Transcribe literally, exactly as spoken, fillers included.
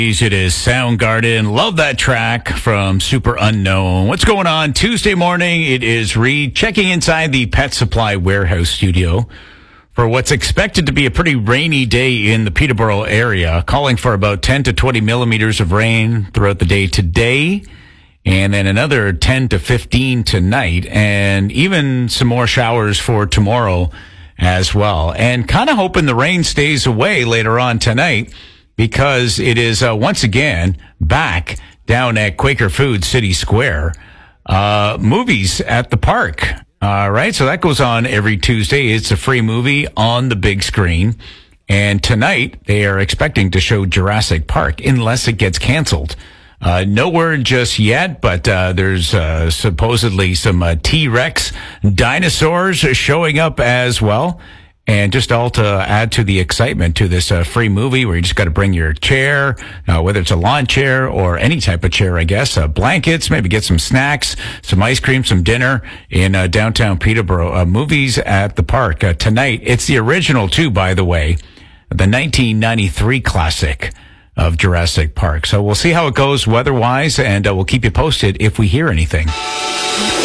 It is Soundgarden. Love that track from Super Unknown. What's going on Tuesday morning? It is Reed checking inside the Pet Supply Warehouse studio for what's expected to be a pretty rainy day in the Peterborough area, calling for about ten to twenty millimeters of rain throughout the day today, and then another ten to fifteen tonight, and even some more showers for tomorrow as well. And kind of hoping the rain stays away later on tonight, because it is uh, once again back down at Quaker Foods City Square. Uh, movies at the park. All right, so that goes on every Tuesday. It's a free movie on the big screen. And tonight, they are expecting to show Jurassic Park, unless it gets canceled. Uh, no word just yet, but uh, there's uh, supposedly some uh, T-Rex dinosaurs showing up as well. And just all to add to the excitement to this uh, free movie, where you just got to bring your chair, uh, whether it's a lawn chair or any type of chair, I guess, uh, blankets, maybe get some snacks, some ice cream, some dinner in uh, downtown Peterborough. Uh, movies at the park uh, tonight. It's the original, too, by the way, the nineteen ninety-three classic of Jurassic Park. So we'll see how it goes weather-wise, and uh, we'll keep you posted if we hear anything.